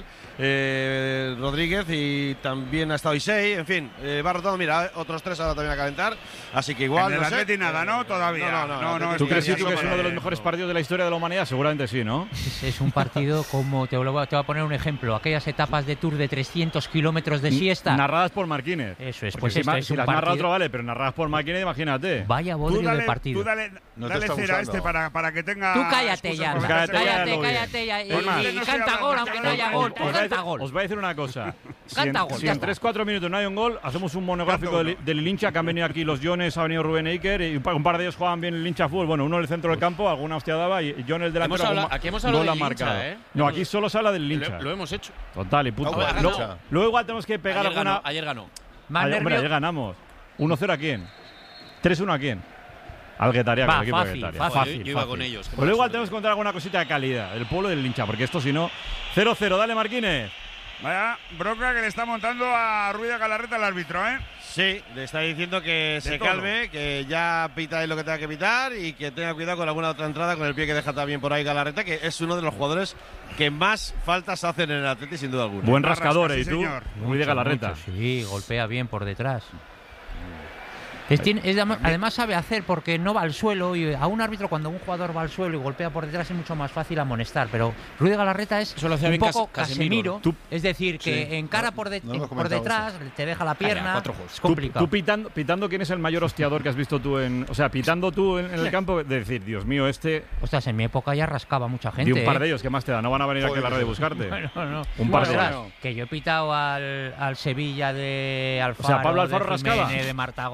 eh, Rodríguez y también ha estado Isei. En fin, eh, va rotando. Mira, otros tres ahora también a calentar. Así que igual. En el no sé. Atleti nada, ¿no? Todavía. No, no, no. no, ¿Tú es crees que Situ, que es uno de los mejores partidos de la historia de la humanidad? Seguramente sí, ¿no? Es, es un partido como, te, lo voy a, te voy a poner un ejemplo, aquellas etapas de Tour de trescientos kilómetros de siesta. Narradas por Marquínez. Eso es, Porque pues si, esto ma- es si un las narra partido- otro vale, pero narradas por Marquínez, imagínate. Vaya Tú bodrio dale, de partido. tú dale, No te dale está cera a gustando. este para, para que tenga. Tú cállate excusa ya, por cállate, meterse cállate, con- cállate ya, y, Pues más, y no estoy canta hablando, gol, estoy aunque no haya hablando. gol, Os voy, a canta decir, gol. os voy a decir una cosa. Si Canta en, gol, si ya en está. tres cuatro minutos no hay un gol, hacemos un monográfico del, del hincha, que han venido aquí los Jones, ha venido Rubén Eiker, y un par, un par de ellos juegan bien el hincha fútbol. Bueno, uno en el centro del campo, alguna hostia daba, y John el delantero. Hemos hablado- algún aquí hemos gol hablado ha del hincha, marcado. ¿eh? No, aquí solo se habla del Lo, hincha. lo hemos hecho. Total, y punto. Ah, bueno, Luego, ganó. luego igual tenemos que pegar Ayer alguna. ganó, ayer ganó. Más Ayer, hombre, nervio- ayer ganamos. uno cero a quién. tres uno a quién. Al Guetaria, Va, con el equipo de fácil, Guetaria. fácil. Yo- yo iba con ellos, qué Pues luego igual mala tenemos que contar alguna cosita de calidad, del pueblo y del hincha, porque esto si no. cero cero, dale Marquínez. Vaya bronca que le está montando a Ruiz de Galarreta el árbitro, ¿eh? Sí, le está diciendo que se todo. calme, que ya pita ahí lo que tenga que pitar y que tenga cuidado con alguna otra entrada con el pie que deja también por ahí Galarreta, que es uno de los jugadores que más faltas hacen en el Atleti sin duda alguna. Buen Barrasca, rascador, sí, ¿eh? ¿Y tú? señor. Muy de Mucho, Galarreta. mucho, sí, golpea bien por detrás. Es, tiene- es además, además sabe hacer porque no va al suelo, y a un árbitro cuando un jugador va al suelo y golpea por detrás es mucho más fácil amonestar, pero Ruiz de Galarreta es Eso lo hacía un bien poco Cas- Casemiro, Casemiro, Tú- es decir, que Sí. encara por, de- No lo hemos por comentado detrás, te deja la pierna, cuatro juegos. es Tú, complicado. tú pitando, pitando, ¿quién es el mayor hostiador que has visto tú en. O sea, pitando tú en, en el campo, de decir, Dios mío, este. Ostras, en mi época ya rascaba mucha gente. De un par ¿eh? de ellos, ¿qué más te da? No van a venir aquí a la radio a buscarte. Bueno, no. Un par de Ostras, ellos. que yo he pitado al, al Sevilla de Alfaro, O sea, Pablo Alfaro de Jiménez, rascaba. de Martagón.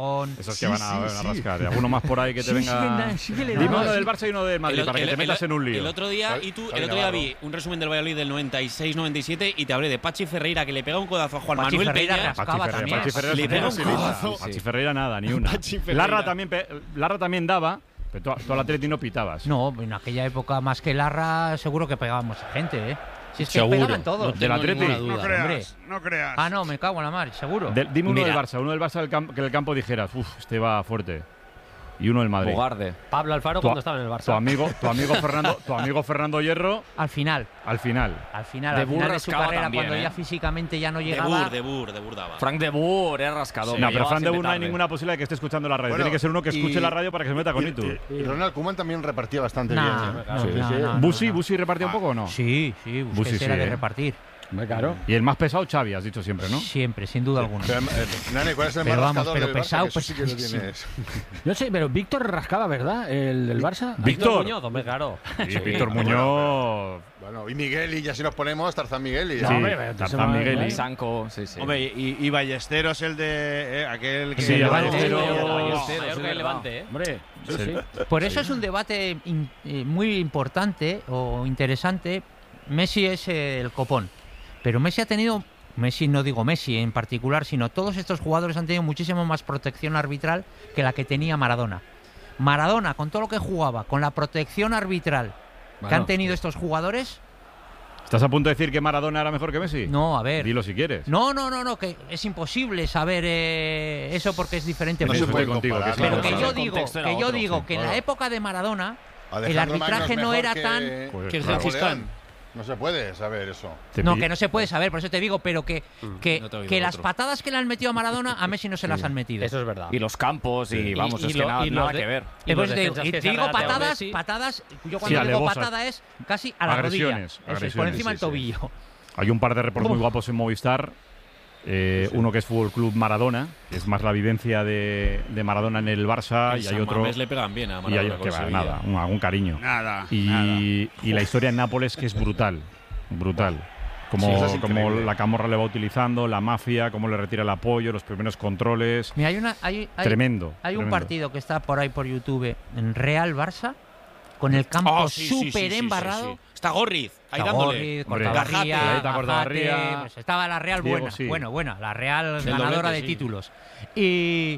Esos Sí, que van a, sí, van a sí. rascar. ¿Y alguno más por ahí que te Sí, venga? sí que da- sí que le Dime da. uno del Barça y uno del Madrid El- para que el- te metas el- en un lío. El otro día, y tú, el otro día vi un resumen del Valladolid del noventa y seis noventa y siete y te hablé de Pachi Ferreira, que le pega un codazo a Juan Pachi Manuel Ferreira Peña. rascaba Pachi Ferreira, también. Pachi Ferreira Le es pega un un codazo. codazo. Pachi Ferreira nada, ni una. Pachi Ferreira. Larra también, pe- Larra también daba, pero tú, tú al Atleti no pitabas. No, en aquella época más que Larra seguro que pegábamos a gente, ¿eh? Si es que Seguro. pegaban todos. No tengo Del Atleti. ninguna No duda. creas, Hombre. no creas. Ah, no, me cago en la mar, seguro. De- dime uno Mira, del Barça, uno del Barça del campo, que del campo dijeras, uff, este va fuerte. Y uno del Madrid. Bogarde. Pablo Alfaro Tu- cuando estaba en el Barça. Tu amigo, tu amigo Fernando, tu amigo Fernando Hierro. Al final. Al final. Al final, De al final Boer de su rascaba carrera, también, cuando ¿eh? ya físicamente ya no De llegaba. Boer, de Boer, de Boer daba. Frank de Boer era rascador. no, le pero llevaba Fran de siempre Boer no hay tarde. ninguna posibilidad de que esté escuchando la radio. Bueno, Tiene que ser uno que escuche y- la radio para que se meta con Itu. Y, y Ronald Koeman también repartía bastante Nah, bien. no, Sí, no, sí. no, no. ¿Busi, Busi repartía un poco o no? Sí, sí, Busi Busquets sí, era de ¿eh? repartir. Hombre, claro. Y el más pesado, Xavi, has dicho siempre, ¿no? Siempre, sin duda alguna. Pero, eh, Nani, ¿cuál es el Pero más vamos, rascador pero del Barça? pesado, Que eso sí que lo pesadísimo. tienes. No sé, pero Víctor rascaba, ¿verdad? El del Barça. Víctor. Muñoz, hombre, claro. Sí, Víctor Muñoz. Bueno, y Miguel, y ya si nos ponemos, Tarzán Miguel. Y Sí, ya. hombre, pero Tarzán se va- Miguel y- ¿eh? Sanco, sí, sí. Hombre, y, y Ballesteros, el de eh, aquel que. Sí, el Levante, Ballesteros. Levante. Mallorca y Levante, ¿eh? Hombre, sí, sí. Por eso es un debate in- eh, muy importante o interesante. Messi es eh, el copón, pero Messi ha tenido, Messi no digo Messi en particular, sino todos estos jugadores han tenido muchísimo más protección arbitral que la que tenía Maradona. Maradona, con todo lo que jugaba, con la protección arbitral que Bueno, han tenido estos jugadores, ¿Estás a punto de decir que Maradona era mejor que Messi? no, a ver. Dilo si quieres. No, no, no, no, que es imposible saber eh, eso porque es diferente. No pero se puede contigo, comparar, que es pero una que cosa. yo El digo, contexto era que yo otro, digo sí. que en la Bueno. época de Maradona el Alejandro Magno arbitraje es no mejor era que- tan... Pues, Que el claro. Gengis Khan. No se puede saber eso. Te No, pi- que no se puede saber, por eso te digo, pero que, que, no te he oído que el las otro. patadas que le han metido a Maradona, a Messi no se las han metido. Eso es verdad. Y los campos, y Y- vamos, y es lo- que nada, y los nada de- que ver. Y Y, pues los te digo, defensas y que te se digo regatean a patadas, Messi. patadas, yo Sí, cuando digo alevosas. patada es casi a la Agresiones, rodilla. Eso es, por agresiones, encima sí, del sí. tobillo. Hay un par de reportes muy guapos en Movistar. Eh, Uno que es Fútbol Club Maradona, que es más la vivencia de, de Maradona en el Barça, En y San hay otro. Mamés le pegan bien a Y hay Maradona que con va, Sevilla. nada, un, algún cariño. Nada, Y, nada. y la historia en Nápoles, que es brutal. Brutal. Como, Sí, eso es como increíble. la camorra le va utilizando, la mafia, cómo le retira el apoyo, los primeros controles. Mira, hay, una, hay, hay- Tremendo, hay un tremendo. partido que está por ahí por YouTube en Real Barça, con el campo Oh, sí, sí, sí, súper sí, sí, embarrado. sí. Está Gorriz, ahí Está dándole. Gorriz, Hombre, Cortabarría, Gajate, Gajate, Cortabarría. pues estaba la Real Diego, buena, sí. bueno, buena, la Real Del ganadora doblete, de sí. títulos. Y,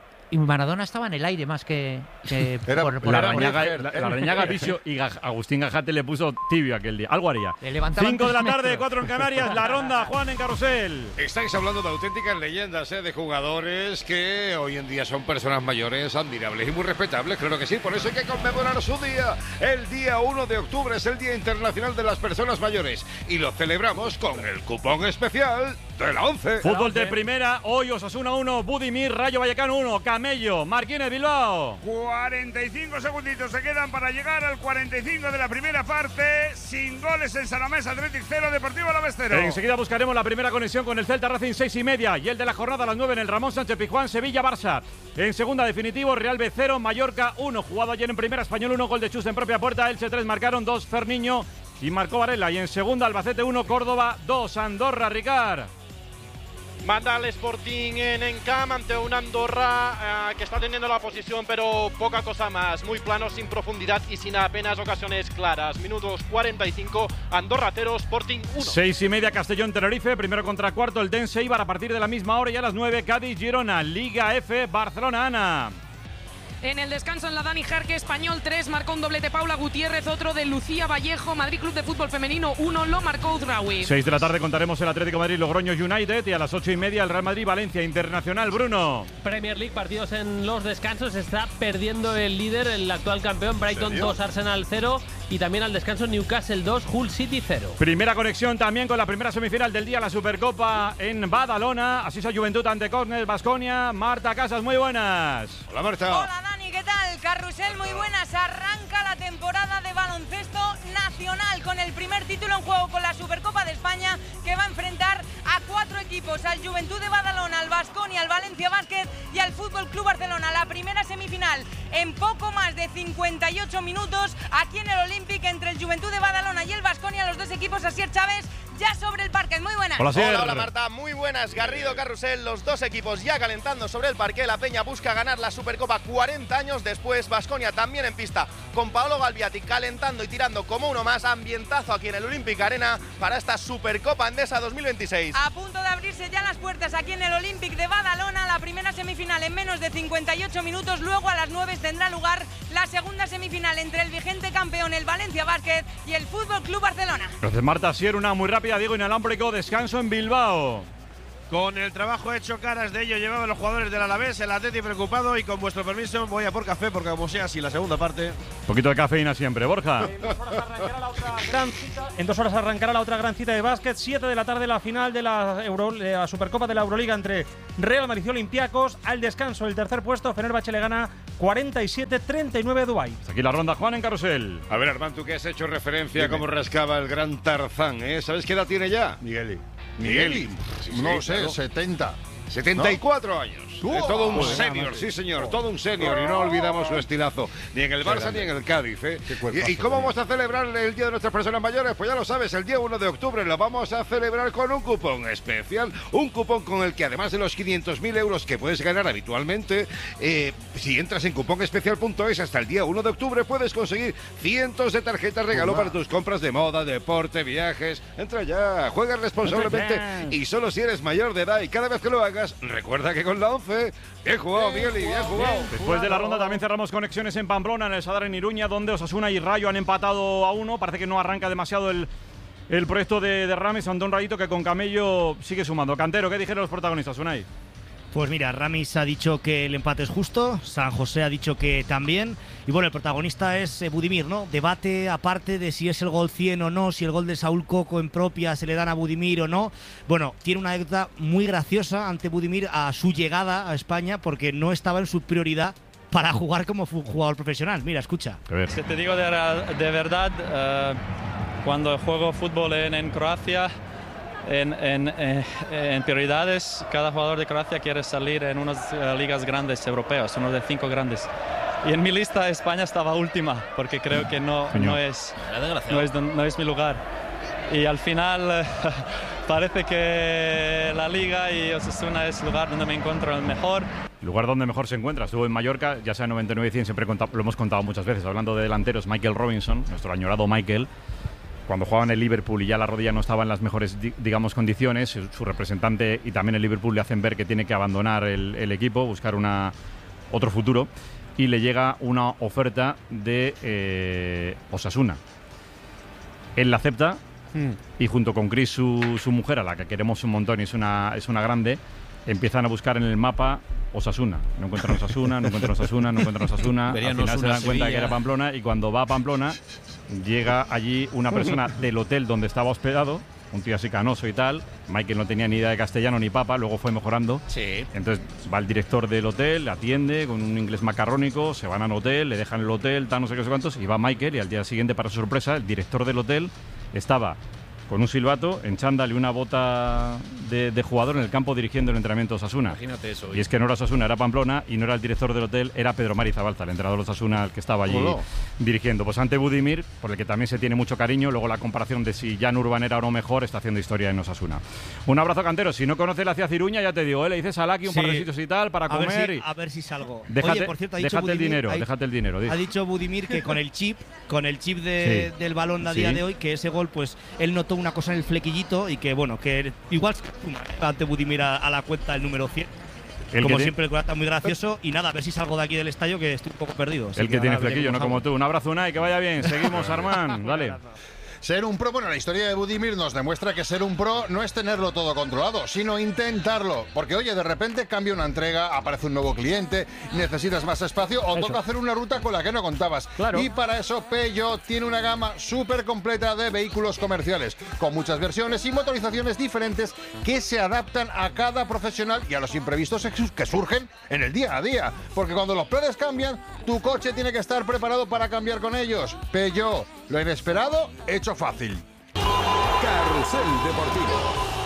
y Maradona estaba en el aire más que, que Era- por, por La Era Rañaga, Breger, la, era la Rañaga Breger. Visio y Gaj- Agustín Gajate le puso tibio aquel día. Algo haría. Le levantaban cinco de la tres tarde, metros. cuatro en Canarias, la ronda, Juan en Carrusel. Estáis hablando de auténticas leyendas, ¿eh? De jugadores que hoy en día son personas mayores, admirables y muy respetables, claro que sí, por eso hay que conmemorar su día. El día uno de octubre es el Día Internacional de las Personas Mayores y lo celebramos con el cupón especial de la once. Fútbol de primera, hoy Osasuna uno, Budimir, Rayo Vallecano uno, Camello, Marquínez Bilbao. cuarenta y cinco segunditos se quedan para llegar al cuarenta y cinco de la primera parte. Sin goles en Sanamés, Athletic cero, Deportivo Alavés cero. Enseguida buscaremos la primera conexión con el Celta Racing seis y media y el de la jornada a las nueve en el Ramón Sánchez Pizjuán, Sevilla Barça. En segunda definitivo, Real B cero, Mallorca uno, jugado ayer en primera, Español uno, gol de Chus en propia puerta, Elche tres, marcaron dos, Ferniño y marcó Varela. Y en segunda, Albacete uno, Córdoba dos, Andorra, Ricard. Manda al Sporting en Encam ante un Andorra eh, que está teniendo la posición, pero poca cosa más. Muy plano, sin profundidad y sin apenas ocasiones claras. Minutos cuarenta y cinco, Andorra cero, Sporting uno. Seis y media, Castellón Tenerife, primero contra cuarto, el Dense Eibar a partir de la misma hora y a las nueve, Cádiz Girona, Liga F, Barcelona, Ana. En el descanso en la Dani Jarque, Español tres, marcó un doblete Paula Gutiérrez, otro de Lucía Vallejo, Madrid Club de Fútbol Femenino uno, lo marcó Uzraoui. Seis de la tarde contaremos el Atlético de Madrid Logroño United y a las ocho y media el Real Madrid Valencia Internacional. Bruno. Premier League, partidos en los descansos. Está perdiendo el líder, el actual campeón, Brighton serio? dos, Arsenal cero. Y también al descanso Newcastle dos, Hull City cero. Primera conexión también con la primera semifinal del día, la Supercopa en Badalona. Así es Juventud ante Córner, Baskonia. Marta Casas, muy buenas. Hola Marta. Hola Dani, ¿qué tal? Carrusel, muy buenas. Arranca la temporada de baloncesto nacional con el primer título en juego con la Supercopa de España, que va a enfrentar a cuatro equipos, al Juventud de Badalona, al Baskonia, al Valencia Basket y al Fútbol Club Barcelona. La primera semifinal en poco más de cincuenta y ocho minutos aquí en el Olímpic entre el Juventud de Badalona y el Baskonia. Los dos equipos, Asier Chávez, ya sobre el parque. Muy buenas. Hola, hola, hola, Marta, muy buenas. Garrido, Carrusel, los dos equipos ya calentando sobre el parque. La Peña busca ganar la Supercopa cuarenta años después. Baskonia también en pista con Paolo Galbiati calentando y tirando como uno más. Ambientazo aquí en el Olympic Arena para esta Supercopa Endesa dos mil veintiséis. A punto de abrirse ya las puertas aquí en el Olympic de Badalona. La primera semifinal en menos de cincuenta y ocho minutos. Luego a las nueve tendrá lugar la segunda semifinal entre el vigente campeón, el Valencia Basket, y el Fútbol Club Barcelona. Gracias, Marta. Sier, una muy rápida, Diego, inalámbrico, descanso en Bilbao. Con el trabajo hecho, caras de ello llevaban los jugadores del Alavés, el Atleti preocupado, y con vuestro permiso voy a por café porque como sea así la segunda parte. Un poquito de cafeína siempre, Borja. En dos horas arrancará la otra gran cita de básquet. siete de la tarde la final de la, Euro, de la Supercopa de la Euroliga entre Real Madrid y Olympiacos. Al descanso, el tercer puesto, Fenerbahce le gana cuarenta y siete treinta y nueve a Dubái. Aquí la ronda, Juan, en Carrusel. A ver, Armando, tú que has hecho referencia a cómo rascaba el gran Tarzán, ¿eh? ¿Sabes qué edad tiene ya? Migueli. Migueli. Sí, sí, no sé, claro. setenta. setenta y cuatro ¿no? años. Uh, es todo un oh, senior, sí señor, oh. todo un senior. Y no olvidamos su estilazo. Ni en el Barça ni en el Cádiz. ¿eh? ¿Y, ¿Y cómo vamos a celebrar el Día de nuestras personas mayores? Pues ya lo sabes, el día uno de octubre lo vamos a celebrar con un cupón especial. Un cupón con el que además de los quinientos mil euros que puedes ganar habitualmente, eh, si entras en cuponespecial punto es hasta el día uno de octubre puedes conseguir cientos de tarjetas regalo para tus compras de moda, deporte, viajes. Entra ya, juega responsablemente y solo si eres mayor de edad, y cada vez que lo hagas, recuerda que con la once, bien jugado, Migueli, bien jugado. Después de la ronda también cerramos conexiones en Pamplona, en el Sadar en Iruña, donde Osasuna y Rayo han empatado a uno. Parece que no arranca demasiado el, el proyecto de, de Ramis, ante un Rayito que con Camello sigue sumando. Cantero, ¿qué dijeron los protagonistas, Unai? Pues mira, Ramis ha dicho que el empate es justo, San José ha dicho que también, y bueno, el protagonista es eh, Budimir, ¿no? Debate aparte de si es el gol cien o no, si el gol de Saúl Coco en propia se le dan a Budimir o no. Bueno, tiene una anécdota muy graciosa ante Budimir a su llegada a España, porque no estaba en su prioridad para jugar como jugador profesional. Mira, escucha. A ver. Si te digo de, de verdad, uh, cuando juego fútbol en, en Croacia, En, en, eh, en prioridades, cada jugador de Croacia quiere salir en unas uh, ligas grandes europeas, uno de cinco grandes. Y en mi lista España estaba última, porque creo que no, no, es, no, es, no es mi lugar. Y al final parece que la liga y Osasuna es el lugar donde me encuentro el mejor. El lugar donde mejor se encuentra. Estuvo en Mallorca, ya sea en noventa y nueve y cien, siempre lo hemos contado muchas veces. Hablando de delanteros, Michael Robinson, nuestro añorado Michael, cuando jugaba en el Liverpool y ya la rodilla no estaba en las mejores, digamos, condiciones, su representante y también el Liverpool le hacen ver que tiene que abandonar el, el equipo, buscar una, otro futuro, y le llega una oferta de eh, Osasuna. Él la acepta mm. y junto con Chris, su, su mujer, a la que queremos un montón y es una, es una grande, empiezan a buscar en el mapa Osasuna. No encuentran Osasuna, no encuentran Osasuna, no encuentran Osasuna. Al final se dan cuenta de que era Pamplona, y cuando va a Pamplona llega allí una persona del hotel donde estaba hospedado, un tío así canoso y tal. Michael no tenía ni idea de castellano ni papa, luego fue mejorando. Sí. Entonces va el director del hotel, le atiende con un inglés macarrónico, se van al hotel, le dejan el hotel, tal, no sé qué, no sé cuántos, y va Michael, y al día siguiente, para su sorpresa, el director del hotel estaba con un silbato, en chándal y una bota de, de jugador en el campo dirigiendo el entrenamiento de Osasuna. Imagínate eso. Y es que no era Osasuna, era Pamplona, y no era el director del hotel, era Pedro Mari Zabalza, el entrenador de Osasuna, el que estaba allí Hola. dirigiendo. Pues ante Budimir, por el que también se tiene mucho cariño, luego la comparación de si Jan Urban era o no mejor, está haciendo historia en Osasuna. Un abrazo, Cantero. Si no conoces la ciudad Ciruña, ya te digo, ¿eh? Le dices a Laki un sí. par de sitios y tal para a comer. Ver si, y... A ver si salgo. Déjate, Oye, por cierto, ha dicho déjate Budimir, el dinero, ha, déjate el dinero. Dice. Ha dicho Budimir que con el chip, con el chip de, sí. del balón a día sí. de hoy, que ese gol, pues él notó una cosa en el flequillo y que bueno, que igual ante Budimir a, a la cuenta el número cien. El como siempre, el está muy gracioso. Y nada, a ver si salgo de aquí del estadio, que estoy un poco perdido. El que, que tiene flequillo, no como tú. Un abrazo, Unai, que vaya bien. Seguimos, Armán. Dale. Ser un pro, bueno, la historia de Budimir nos demuestra que ser un pro no es tenerlo todo controlado, sino intentarlo. Porque, oye, de repente cambia una entrega, aparece un nuevo cliente, necesitas más espacio o eso. Toca hacer una ruta con la que no contabas. Claro. Y para eso Peugeot tiene una gama súper completa de vehículos comerciales, con muchas versiones y motorizaciones diferentes que se adaptan a cada profesional y a los imprevistos que surgen en el día a día. Porque cuando los planes cambian, tu coche tiene que estar preparado para cambiar con ellos. Peugeot, lo inesperado hecho fácil. Carrusel Deportivo.